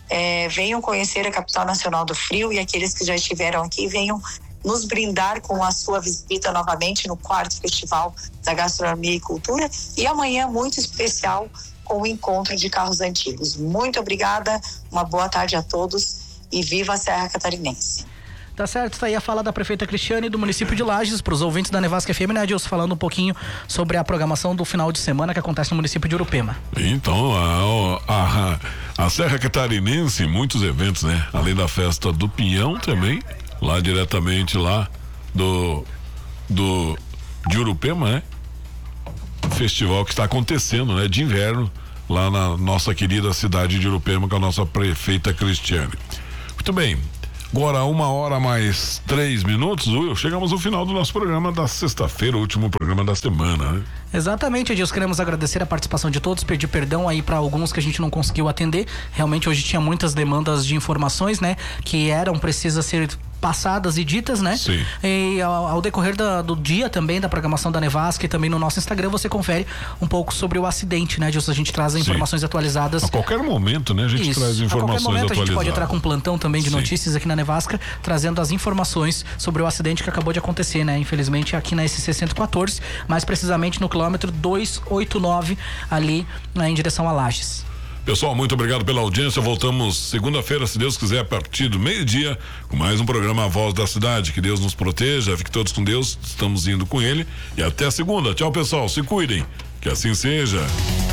é, venham conhecer a capital nacional do frio, e aqueles que já estiveram aqui venham nos brindar com a sua visita novamente no quarto Festival da Gastronomia e Cultura, e amanhã muito especial com o encontro de carros antigos. Muito obrigada, uma boa tarde a todos e viva a Serra Catarinense. Tá certo, tá aí a fala da prefeita Cristiane do município de Lages, para os ouvintes da Nevasca F M, né, Adilson, falando um pouquinho sobre a programação do final de semana que acontece no município de Urupema. Então, a, a, a Serra Catarinense, muitos eventos, né? Além da festa do Pinhão também, lá diretamente lá do, do de Urupema, né? Festival que está acontecendo, né? De inverno, lá na nossa querida cidade de Urupema, com a nossa prefeita Cristiane. Muito bem. Agora, uma hora mais três minutos, Will, chegamos ao final do nosso programa da sexta-feira, o último programa da semana, né? Exatamente, Edilson, queremos agradecer a participação de todos, pedir perdão aí para alguns que a gente não conseguiu atender. Realmente hoje tinha muitas demandas de informações, né, que eram precisas ser passadas e ditas, né? Sim. E ao, ao decorrer da, do dia também, da programação da Nevasca e também no nosso Instagram, você confere um pouco sobre o acidente, né, Edilson? A gente traz informações Sim. atualizadas. A qualquer momento, né, a gente Isso. traz informações atualizadas. A qualquer momento atualizadas. A gente pode entrar com um plantão também de Sim. notícias aqui na Nevasca, trazendo as informações sobre o acidente que acabou de acontecer, né? Infelizmente aqui na S C cento e quatorze, mais precisamente no quilômetro duzentos e oitenta e nove, ali, né, em direção a Lages. Pessoal, muito obrigado pela audiência. Voltamos segunda-feira, se Deus quiser, a partir do meio-dia, com mais um programa A Voz da Cidade. Que Deus nos proteja, fique todos com Deus, estamos indo com Ele. E até segunda. Tchau, pessoal, se cuidem. Que assim seja.